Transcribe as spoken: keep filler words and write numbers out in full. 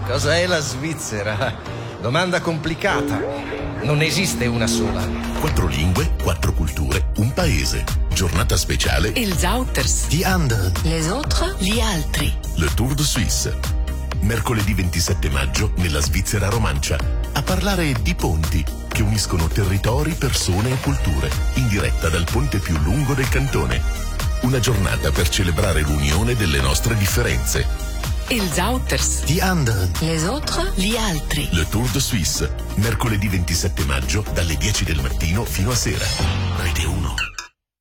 Cosa è la Svizzera? Domanda complicata. Non esiste una sola. Quattro lingue, quattro culture, un paese. Giornata speciale. Els Auters. Die anderen. Les autres. Gli altri. Le Tour de Suisse. Mercoledì ventisette maggio nella Svizzera romancia. A parlare di ponti che uniscono territori, persone e culture. In diretta dal ponte più lungo del cantone. Una giornata per celebrare l'unione delle nostre differenze. Els Auters. Die anderen. Les autres. Gli altri. Le Tour de Suisse. Mercoledì ventisette maggio dalle dieci del mattino fino a sera. Rete uno.